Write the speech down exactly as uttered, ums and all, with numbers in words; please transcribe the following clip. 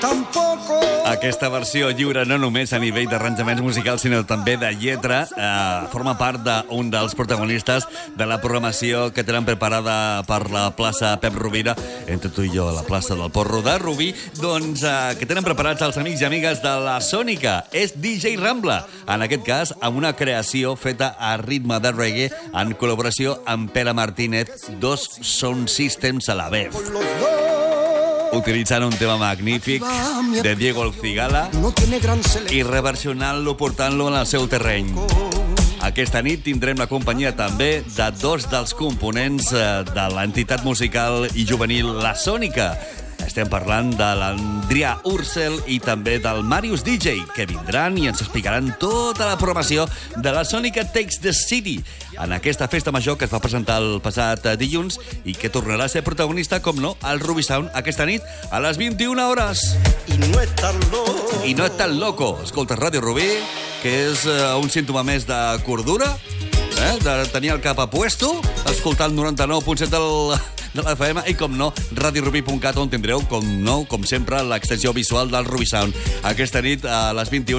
tampoco. Aquesta versió lliure no només a nivell d'arranjaments musicals, sinó també de lletra, eh, forma part d'un dels protagonistes de la programació que tenen preparada per la plaça Pep Rovira, entre tu i jo, a la plaça del Porro de Rubí, doncs eh, que tenen preparats els amics i amigues de la Sònica. És D J Rambla, en aquest cas amb una creació feta a ritme de reggae en col·laboració amb Pere Martínez, dos sound systems a la vez, utilitzant un tema magnífic de Diego El Cigala i reversionant-lo, portant-lo en el seu terreny. Aquesta nit tindrem la companyia també de dos dels components de l'entitat musical i juvenil La Sònica. Estem parlant de l'Andrià Ursel i també del Marius D J, que vindran i ens explicaran tota la programació de la Sònica Takes the City en aquesta festa major que es va presentar el passat dilluns i que tornarà a ser protagonista, com no, al Ruby Sound aquesta nit a les vint-i-una hores. I no és tan loco. I no és tan loco. Escolta, Ràdio Rubí, que és uh, un símptoma més de cordura, eh? de tenir el cap a puesto, escoltant noranta-nou punt set del... de la F M i, com no, radio rubí punt cat, on tindreu, com no, com sempre, l'extensió visual del Ruby Sound. Aquesta nit, a les vint-i-una,